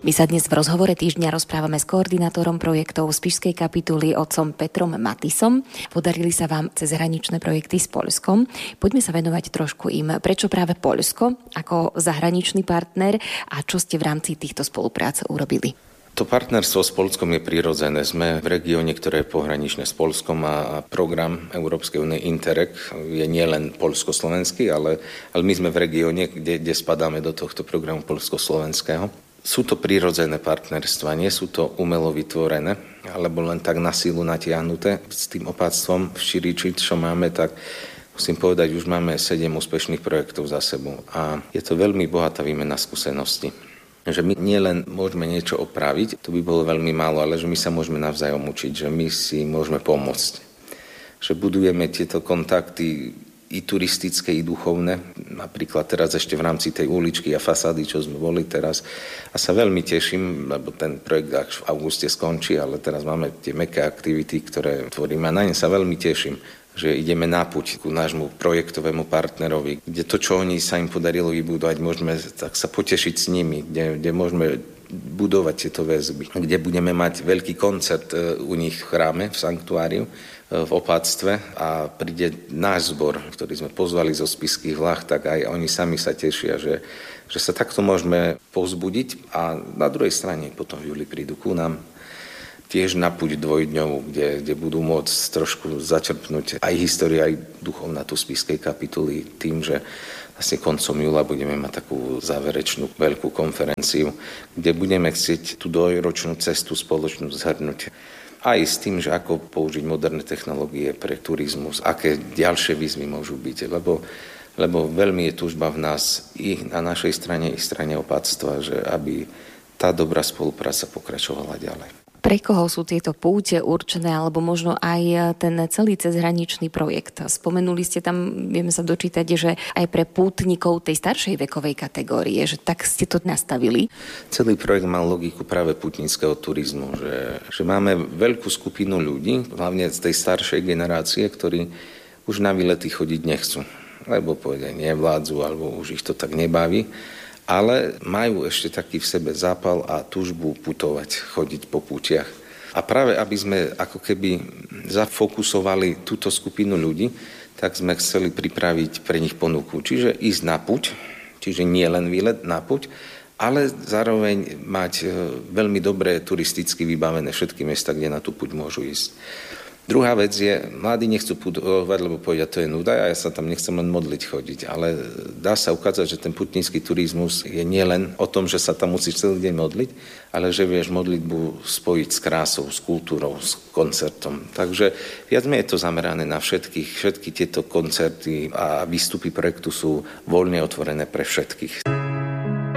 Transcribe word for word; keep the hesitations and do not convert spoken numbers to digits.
My sa dnes v rozhovore týždňa rozprávame s koordinátorom projektov z Spišskej kapituly otcom Petrom Matisom. Podarili sa vám cezhraničné projekty s Poľskom. Poďme sa venovať trošku im. Prečo práve Poľsko ako zahraničný partner a čo ste v rámci týchto spoluprác urobili? To partnerstvo s Poľskom je prirodzené. Sme v regióne, ktoré je pohraničné s Poľskom a program Európskej únie Interreg je nielen poľsko-slovenský, ale, ale my sme v regióne, kde, kde spadáme do tohto programu poľsko-slovenského. Sú to prirodzené partnerstvá, nie sú to umelo vytvorené, alebo len tak na silu natiahnuté. S tým opatstvom v Čiriči, čo máme, tak musím povedať, už máme sedem úspešných projektov za sebou. A je to veľmi bohatá výmena skúseností. Že my nielen môžeme niečo opraviť, to by bolo veľmi málo, ale že my sa môžeme navzájom učiť, že my si môžeme pomôcť. Že budujeme tieto kontakty i turistické, i duchovné. Napríklad teraz ešte v rámci tej uličky a fasády, čo sme boli teraz. A sa veľmi teším, lebo ten projekt až v auguste skončí, ale teraz máme tie mäkké aktivity, ktoré tvoríme. A na ne sa veľmi teším, že ideme na puť ku nášmu projektovému partnerovi, kde to, čo oni sa im podarilo vybudovať, môžeme tak sa potešiť s nimi, kde, kde môžeme budovať tieto väzby, kde budeme mať veľký koncert u nich v chráme, v sanktuáriu, v opatstve a príde náš zbor, ktorý sme pozvali zo Spišských Vláh, tak aj oni sami sa tešia, že, že sa takto môžeme povzbudiť a na druhej strane potom v júli prídu ku nám tiež na puť dvojdňovú, kde, kde budú môcť trošku začerpnúť aj história, aj duchovná tu Spišskej kapituly tým, že vlastne koncom júla budeme mať takú záverečnú veľkú konferenciu, kde budeme chcieť tú dvojročnú cestu spoločnú zhrnúť. Aj s tým, že ako použiť moderné technológie pre turizmus, aké ďalšie výzvy môžu byť, lebo, lebo veľmi je túžba v nás i na našej strane, i strane opatstva, že aby tá dobrá spolupráca pokračovala ďalej. Pre koho sú tieto púte určené, alebo možno aj ten celý cezhraničný projekt? Spomenuli ste tam, vieme sa dočítať, že aj pre pútnikov tej staršej vekovej kategórie, že tak ste to nastavili? Celý projekt mal logiku práve pútnického turizmu, že, že máme veľkú skupinu ľudí, hlavne z tej staršej generácie, ktorí už na výlety chodiť nechcú, lebo povedia, nevládzu, alebo už ich to tak nebaví. Ale majú ešte taký v sebe zápal a túžbu putovať, chodiť po pútiach. A práve aby sme ako keby zafokusovali túto skupinu ľudí, tak sme chceli pripraviť pre nich ponuku. Čiže ísť na puť, čiže nie len výlet na puť, ale zároveň mať veľmi dobre turisticky vybavené všetky miesta, kde na tú puť môžu ísť. Druhá vec je, mladí nechcú putovať, lebo povedia, to je nuda a ja sa tam nechcem len modliť chodiť. Ale dá sa ukázať, že ten putnícky turizmus je nielen o tom, že sa tam musíš celý deň modliť, ale že vieš modlitbu spojiť s krásou, s kultúrou, s koncertom. Takže viac menej je to zamerané na všetkých. Všetky tieto koncerty a výstupy projektu sú voľne otvorené pre všetkých.